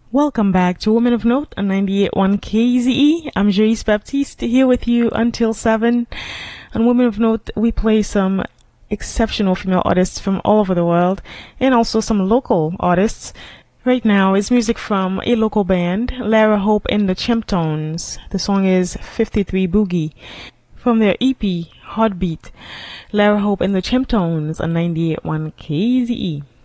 Welcome back to Women of Note on 98.1 KZE. I'm Joyce Baptiste here with you until 7. On Women of Note, we play some exceptional female artists from all over the world and also some local artists. Right now is music from a local band, Lara Hope and the Chimptones. The song is 53 Boogie from their EP, Heartbeat. Lara Hope and the Chimptones on 98.1 KZE.